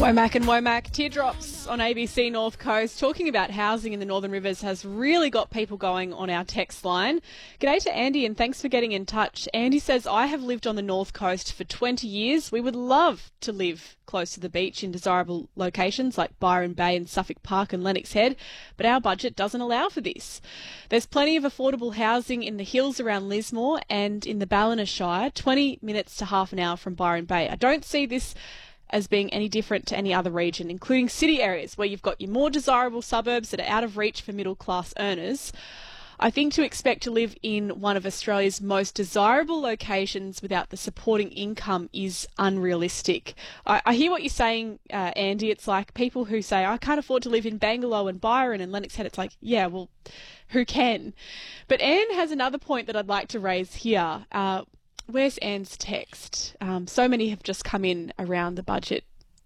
Womack and Womack, teardrops on ABC North Coast. Talking about housing in the Northern Rivers has really got people going on our text line. G'day to Andy and thanks for getting in touch. Andy says, I have lived on the North Coast for 20 years. We would love to live close to the beach in desirable locations like Byron Bay and Suffolk Park and Lennox Head, but our budget doesn't allow for this. There's plenty of affordable housing in the hills around Lismore and in the Ballina Shire, 20 minutes to half an hour from Byron Bay. I don't see this as being any different to any other region, including city areas where you've got your more desirable suburbs that are out of reach for middle-class earners. I think to expect to live in one of Australia's most desirable locations without the supporting income is unrealistic. I hear what you're saying, Andy. It's like people who say, I can't afford to live in Bangalow and Byron and Lennox Head. It's like, yeah, well, who can? But Anne has another point that I'd like to raise here. Where's Anne's text? So many have just come in around the budget.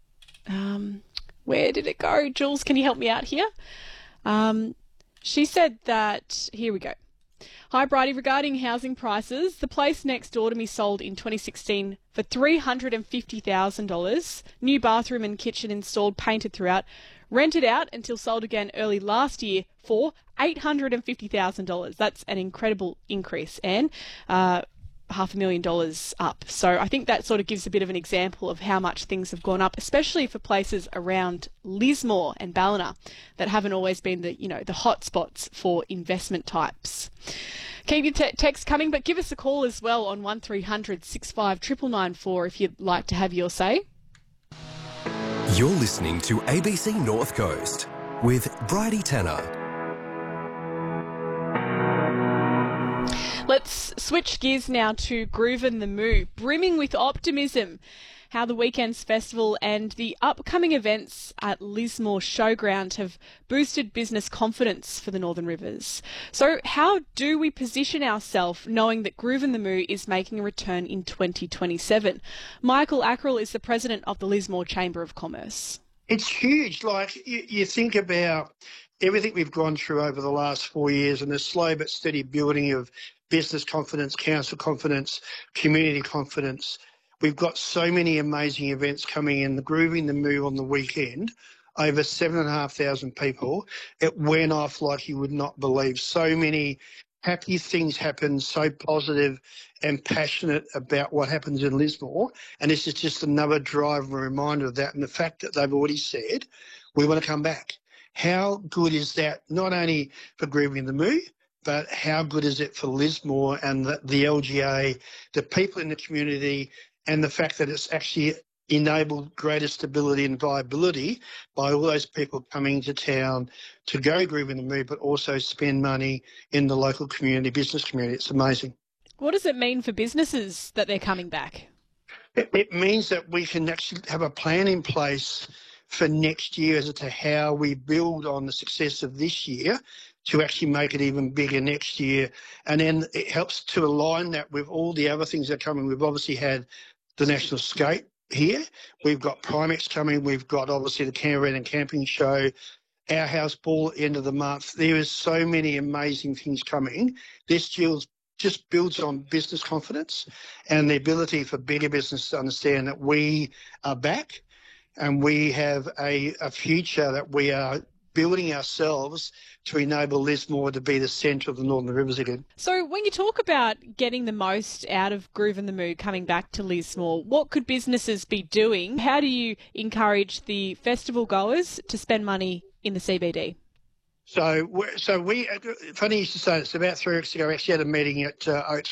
Where did it go? Jules, can you help me out here? She said that, here we go. Hi, Bridie. Regarding housing prices, the place next door to me sold in 2016 for $350,000. New bathroom and kitchen installed, painted throughout. Rented out until sold again early last year for $850,000. That's an incredible increase, Anne. $500,000 up. So I think that sort of gives a bit of an example of how much things have gone up, especially for places around Lismore and Ballina that haven't always been the hot spots for investment types. Keep your text coming, but give us a call as well on 1300 65 999 if you'd like to have your say. You're listening to ABC North Coast with Bridie Tanner. Let's switch gears now to Groove and the Moo, brimming with optimism. How the weekend's festival and the upcoming events at Lismore Showground have boosted business confidence for the Northern Rivers. So how do we position ourselves knowing that Groove and the Moo is making a return in 2027? Michael Ackrell is the president of the Lismore Chamber of Commerce. It's huge. Like you think about everything we've gone through over the last 4 years and the slow but steady building of business confidence, council confidence, community confidence. We've got so many amazing events coming in. The Grooving the Moo on the weekend, over 7,500 people. It went off like you would not believe. So many happy things happened, so positive and passionate about what happens in Lismore. And this is just another drive and reminder of that and the fact that they've already said, we want to come back. How good is that, not only for Grooving the Moo, but how good is it for Lismore and the LGA, the people in the community, and the fact that it's actually enabled greater stability and viability by all those people coming to town to go Grooving the Moo, but also spend money in the local community, business community. It's amazing. What does it mean for businesses that they're coming back? It means that we can actually have a plan in place for next year as to how we build on the success of this year to actually make it even bigger next year. And then it helps to align that with all the other things that are coming. We've obviously had the National Skate here. We've got Primex coming. We've got obviously the Caravan and Camping Show, our house ball at the end of the month. There is so many amazing things coming. This just builds on business confidence and the ability for bigger business to understand that we are back and we have a future that we are building ourselves to enable Lismore to be the centre of the Northern Rivers again. So when you talk about getting the most out of Groove and the Moo coming back to Lismore, what could businesses be doing? How do you encourage the festival goers to spend money in the CBD? So we, funny you should say this, about 3 weeks ago, I actually had a meeting at Oaks